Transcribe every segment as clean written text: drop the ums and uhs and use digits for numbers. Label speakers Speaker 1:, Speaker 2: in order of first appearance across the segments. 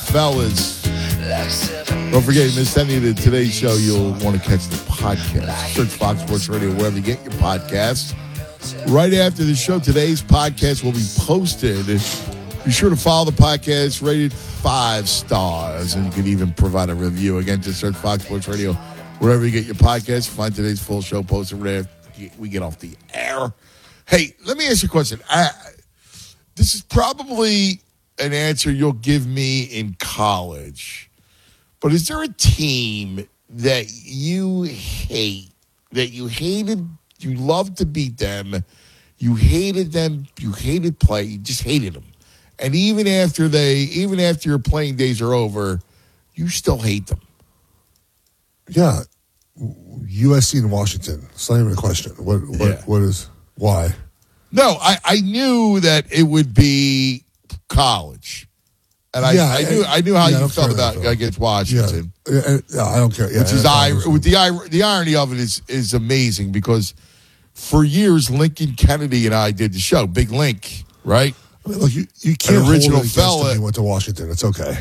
Speaker 1: fellas. Don't forget, you missed any of today's show, you'll want to catch the podcast. Search Fox Sports Radio wherever you get your podcasts. Right after the show, today's podcast will be posted. Be sure to follow the podcast, rated 5 stars, and you can even provide a review. Again, just search Fox Sports Radio wherever you get your podcasts. Find today's full show posted right after we get off the air. Hey, let me ask you a question. This is probably an answer you'll give me in college. But is there a team that you hate, that you hated, you loved to beat them, you hated play, you just hated them. And even after your playing days are over, you still hate them?
Speaker 2: Yeah. USC and Washington. It's not even a question. Why?
Speaker 1: No, I knew that it would be college. And I knew how you felt about against Washington.
Speaker 2: Yeah, I don't care. Yeah,
Speaker 1: which is the irony of it is amazing because for years Lincoln Kennedy and I did the show, Big Link, right?
Speaker 2: I mean, look, you can't
Speaker 1: original
Speaker 2: hold it
Speaker 1: fella.
Speaker 2: He went to Washington. It's okay.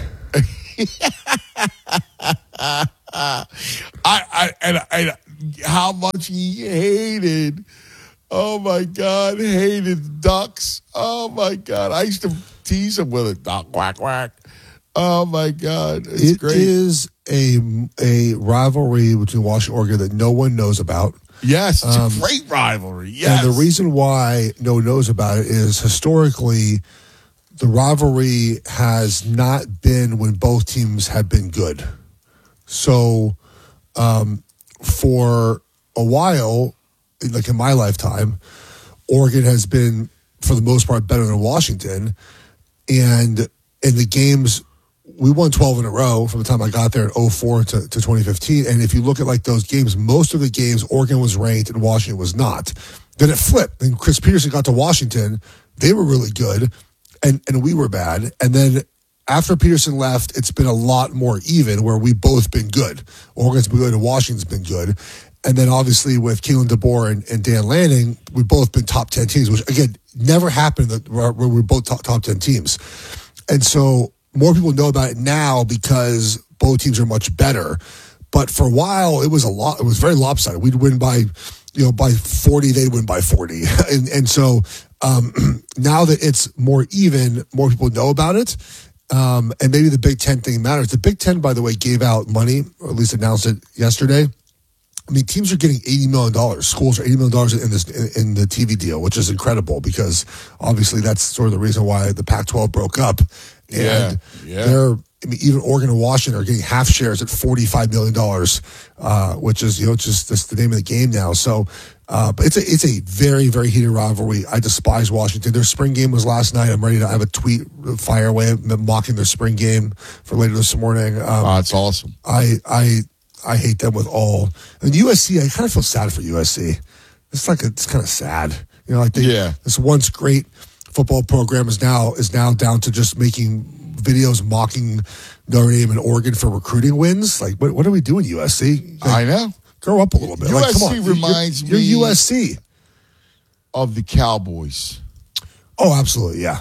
Speaker 1: I how much he hated. Oh my God, hated Ducks. Oh my God, I used to tease him with it. Duck, quack, quack. Oh my God, it's great.
Speaker 2: It is a rivalry between Washington and Oregon that no one knows about.
Speaker 1: Yes, it's a great rivalry. Yes,
Speaker 2: and the reason why no one knows about it is historically, the rivalry has not been when both teams have been good. So, for a while, like in my lifetime, Oregon has been, for the most part, better than Washington. And in the games, we won 12 in a row from the time I got there in 2004 to 2015. And if you look at like those games, most of the games, Oregon was ranked and Washington was not. Then it flipped. And Chris Peterson got to Washington. They were really good, and we were bad. And then after Peterson left, it's been a lot more even where we've both been good. Oregon's been good and Washington's been good. And then obviously with Kalen DeBoer and Dan Lanning, we've both been top 10 teams, which again, never happened where we're both top 10 teams. And so more people know about it now because both teams are much better. But for a while, it was very lopsided. We'd win by 40, they'd win by 40. and so now that it's more even, more people know about it. And maybe the Big Ten thing matters. The Big Ten, by the way, gave out money, or at least announced it yesterday. I mean, teams are getting $80 million. Schools are $80 million in the TV deal, which is incredible because obviously that's sort of the reason why the Pac-12 broke up. And even Oregon and Washington are getting half shares at $45 million, which is just the name of the game now. So, but it's a very, very heated rivalry. I despise Washington. Their spring game was last night. I'm ready to have a tweet fire away mocking their spring game for later this morning.
Speaker 1: It's awesome.
Speaker 2: I hate them with all. And USC, I kind of feel sad for USC. It's kind of sad. This once great football program is now down to just making videos mocking Notre Dame and Oregon for recruiting wins. Like, what are we doing, USC?
Speaker 1: I know.
Speaker 2: Grow up a little bit.
Speaker 1: USC reminds me.
Speaker 2: You're USC.
Speaker 1: Of the Cowboys.
Speaker 2: Oh, absolutely. Yeah.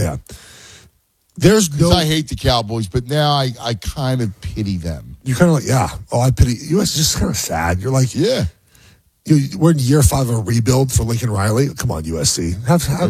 Speaker 1: I hate the Cowboys, but now I kind of pity them.
Speaker 2: You're kind of like, yeah. Oh, I pity USC. Is just kind of sad. You're like,
Speaker 1: yeah.
Speaker 2: We're in year 5 of a rebuild for Lincoln Riley. Come on, USC.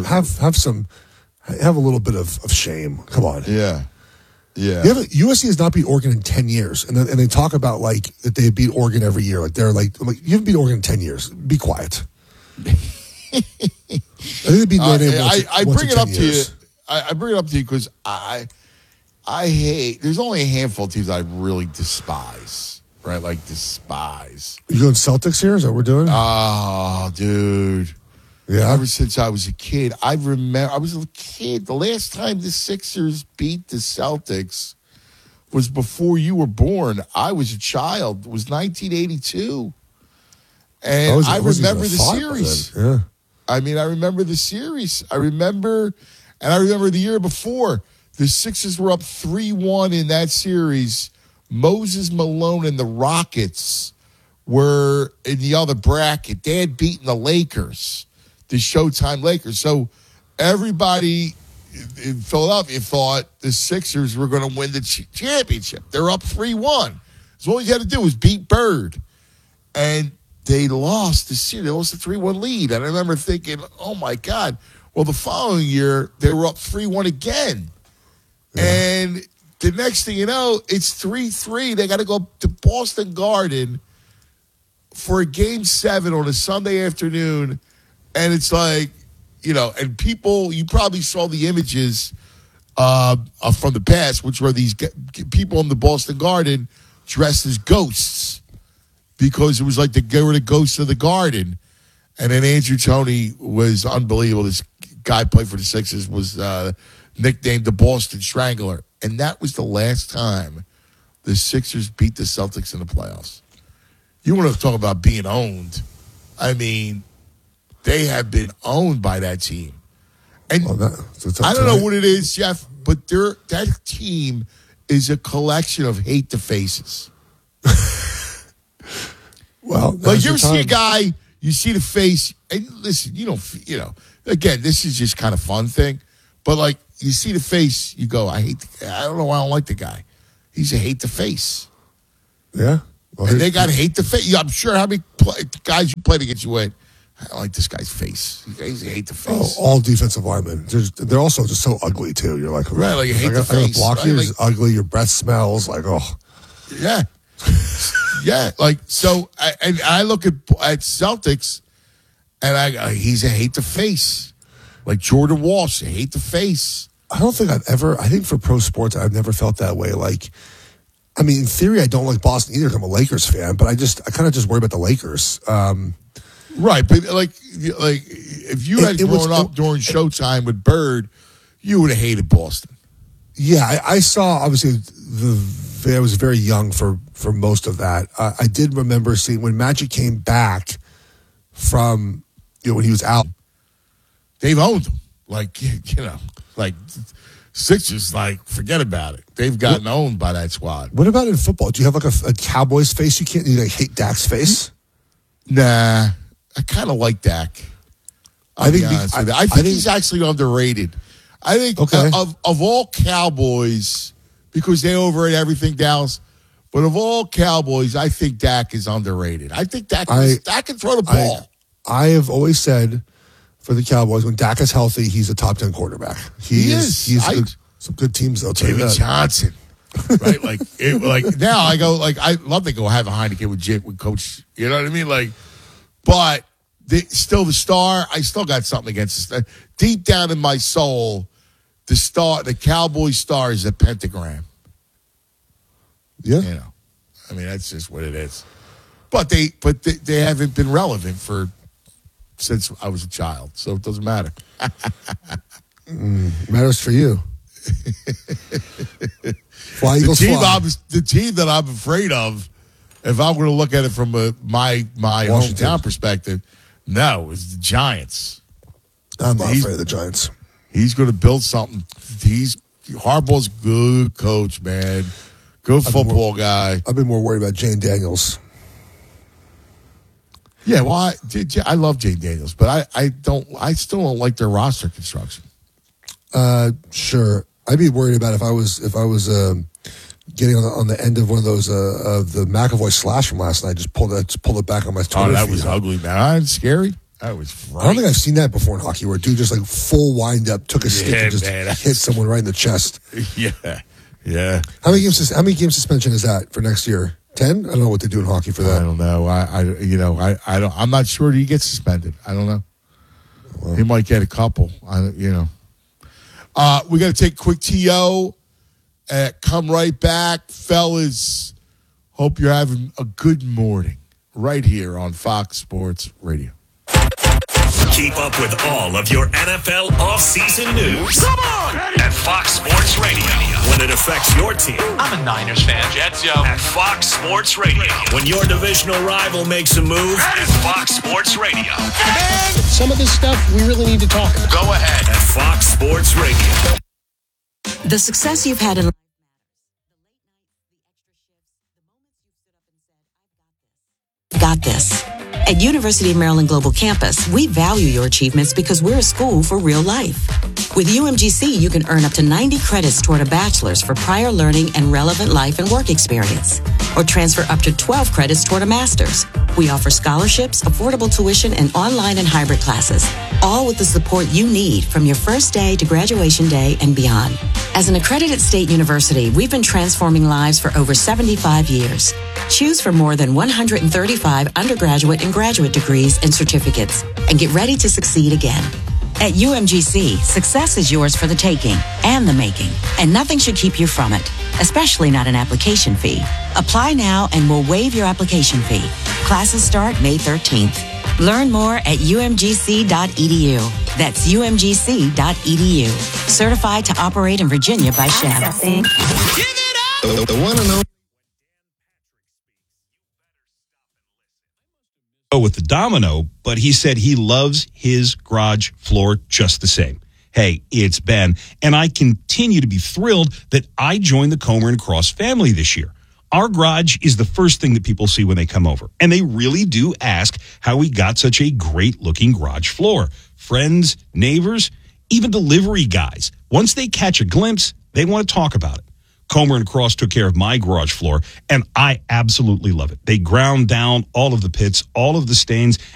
Speaker 2: Have a little bit of shame. Come on.
Speaker 1: Yeah.
Speaker 2: USC has not beat Oregon in 10 years, and they talk about like that they beat Oregon every year. Like they're like you haven't beat Oregon in 10 years. Be quiet. I think they beat Notre Dame
Speaker 1: I
Speaker 2: once
Speaker 1: bring
Speaker 2: in
Speaker 1: it up
Speaker 2: 10
Speaker 1: to you.
Speaker 2: years.
Speaker 1: I bring it up to you because I hate. There's only a handful of teams I really despise. Right, like despise.
Speaker 2: You going Celtics here? Is that what we're doing?
Speaker 1: Oh, dude.
Speaker 2: Yeah.
Speaker 1: Ever since I was a kid, I remember I was a kid. The last time the Sixers beat the Celtics was before you were born. I was a child. It was 1982. And I remember the series.
Speaker 2: Yeah.
Speaker 1: I mean, I remember the series. I remember the year before. The Sixers were up 3-1 in that series. Moses Malone and the Rockets were in the other bracket. They had beaten the Lakers, the Showtime Lakers. So everybody in Philadelphia thought the Sixers were going to win the championship. They're up 3-1. So all you had to do was beat Bird. And they lost the series. They lost the 3-1 lead. And I remember thinking, oh, my God. Well, the following year, they were up 3-1 again. Yeah. And the next thing you know, it's 3-3. They got to go to Boston Garden for a Game 7 on a Sunday afternoon. And it's like, and people, you probably saw the images from the past, which were these people in the Boston Garden dressed as ghosts because it was like they were the ghosts of the Garden. And then Andrew Toney was unbelievable. This guy played for the Sixers, was nicknamed the Boston Strangler. And that was the last time the Sixers beat the Celtics in the playoffs. You want to talk about being owned. I mean, they have been owned by that team. And I don't know what it is, Jeff, but that team is a collection of hate the faces.
Speaker 2: Well,
Speaker 1: like you see a guy, you see the face, and listen, again, this is just kind of fun thing, but like you see the face, you go, I don't know why I don't like the guy. He's a hate the face.
Speaker 2: Yeah.
Speaker 1: Well, and they got to hate the face. I'm sure how many guys you played against you went, I don't like this guy's face. He's a hate the face.
Speaker 2: Oh, all defensive linemen. They're also just so ugly, too. You're like,
Speaker 1: right, like you hate the face.
Speaker 2: I gotta block you. It's ugly. Your breath smells. Like, oh.
Speaker 1: Yeah. Yeah. Like, so, I look at Celtics, and he's a hate the face. Like Jordan Walsh, a hate the face.
Speaker 2: I don't think I think for pro sports, I've never felt that way. Like, I mean, in theory, I don't like Boston either. I'm a Lakers fan, but I kind of just worry about the Lakers.
Speaker 1: Right, but like if you had grown up during Showtime with Bird, you would have hated Boston.
Speaker 2: Yeah, I saw, obviously, I was very young for most of that. I did remember seeing when Magic came back from, when he was out.
Speaker 1: They've owned him. Like, like Sixers, like, forget about it. They've gotten owned by that squad.
Speaker 2: What about in football? Do you have like a Cowboys face? You hate Dak's face?
Speaker 1: Nah, I kind of like Dak. I think he's actually underrated. I think of all Cowboys, because they overrate everything, Dallas, but of all Cowboys, I think Dak is underrated. I think Dak can throw the ball.
Speaker 2: I have always said for the Cowboys, when Dak is healthy, he's a top 10 quarterback. He is. He's some good teams, though.
Speaker 1: David Johnson. Right? Now I go, I love to go have a Heineken with Coach, you know what I mean? Like, but still the star, I still got something against this. Deep down in my soul, the Cowboy star is a pentagram.
Speaker 2: Yeah.
Speaker 1: I mean, that's just what it is. But they haven't been relevant since I was a child, so it doesn't matter.
Speaker 2: Matters for you. Fly Eagles fly.
Speaker 1: The team that I'm afraid of, if I'm going to look at it from my hometown perspective, no, it's the Giants.
Speaker 2: I'm not afraid of the Giants.
Speaker 1: He's going to build something. Harbaugh's a good coach, man. Good football guy.
Speaker 2: I've been more worried about Jane Daniels.
Speaker 1: Yeah, well, I love Jane Daniels, but I still don't like their roster construction.
Speaker 2: Sure. I'd be worried about if I was getting on the end of one of those of the McAvoy slash from last night. Just pulled it back on my Twitter.
Speaker 1: Oh, that was ugly, man. That's scary. That was frightening.
Speaker 2: I don't think I've seen that before in hockey, where a dude just like full wind up, took a stick and just hit someone right in the chest.
Speaker 1: Yeah.
Speaker 2: How many game suspension is that for next year? 10? I don't know what they do in hockey for that.
Speaker 1: I don't know. I'm not sure he gets suspended. I don't know. Well, he might get a couple. We got to take a quick TO. Come right back, fellas. Hope you're having a good morning right here on Fox Sports Radio.
Speaker 3: Keep up with all of your NFL offseason news. Come on! At Fox Sports Radio. When it affects your team.
Speaker 4: I'm a Niners fan. Jets, yo.
Speaker 3: At Fox Sports Radio. When your divisional rival makes a move. At Fox Sports Radio.
Speaker 5: And some of this stuff we really need to talk about.
Speaker 3: Go ahead. At Fox Sports Radio.
Speaker 6: The success you've had in life matters. Got this. At University of Maryland Global Campus, we value your achievements because we're a school for real life. With UMGC, you can earn up to 90 credits toward a bachelor's for prior learning and relevant life and work experience, or transfer up to 12 credits toward a master's. We offer scholarships, affordable tuition, and online and hybrid classes, all with the support you need from your first day to graduation day and beyond. As an accredited state university, we've been transforming lives for over 75 years. Choose from more than 135 undergraduate and graduate degrees and certificates, and get ready to succeed again. At UMGC, success is yours for the taking and the making, and nothing should keep you from it, especially not an application fee. Apply now and we'll waive your application fee. Classes start May 13th. Learn more at umgc.edu. That's umgc.edu. Certified to operate in Virginia by SHAM.
Speaker 7: The one and only.
Speaker 8: With the Domino, but he said he loves his garage floor just the same. Hey, it's Ben, and I continue to be thrilled that I joined the Comer and Cross family this year. Our garage is the first thing that people see when they come over, and they really do ask how we got such a great-looking garage floor. Friends, neighbors, even delivery guys. Once they catch a glimpse, they want to talk about it. Comer and Cross took care of my garage floor, and I absolutely love it. They ground down all of the pits, all of the stains,